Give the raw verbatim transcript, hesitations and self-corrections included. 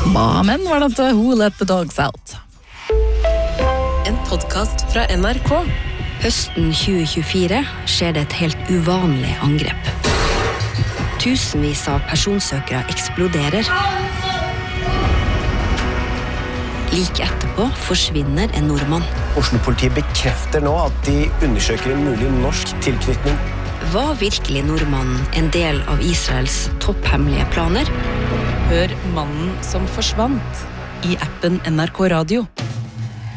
Men var dette Who Let the Dogs Out? En podcast fra N R K. Høsten tjue tjuefire skjer det et helt uvanlig angrep. Tusenvis av personsøkere eksploderer. Like etterpå forsvinner en nordmann. Oslo-politiet bekrefter nå at de undersøker en mulig norsk tilknytning. Var virkelig nordmannen en del av Israels topphemmelige planer? Hør Mannen som forsvant i appen N R K Radio.